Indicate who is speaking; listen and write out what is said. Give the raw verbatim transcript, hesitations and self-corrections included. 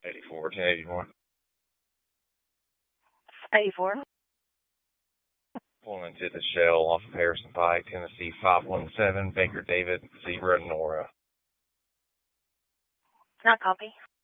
Speaker 1: eighty-four, ten eighty-one.
Speaker 2: eighty-four.
Speaker 1: Pulling into the Shell off of Harrison Pike, Tennessee, five one seven, Baker David, Zebra, Nora.
Speaker 2: Not copy.